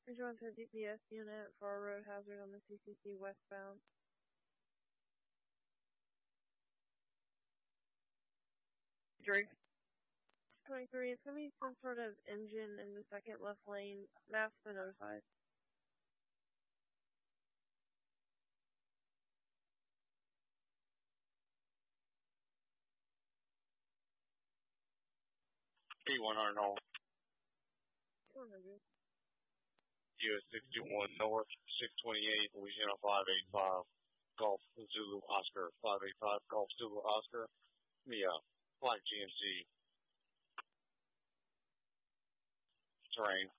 Rejoin to DPS unit for a road hazard on the CCC westbound. Drake. 23, it's going to be some sort of engine in the second left lane. Maps been notified. P100 North. 200. US 61 North, 628, Louisiana 585, Golf Zulu Oscar, 585, Golf Zulu Oscar. Flight GMC. Terrain.